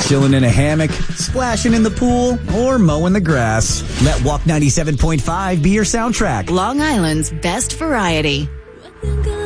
chilling in a hammock, splashing in the pool, or mowing the grass. Let Walk 97.5 be your soundtrack. Long Island's best variety.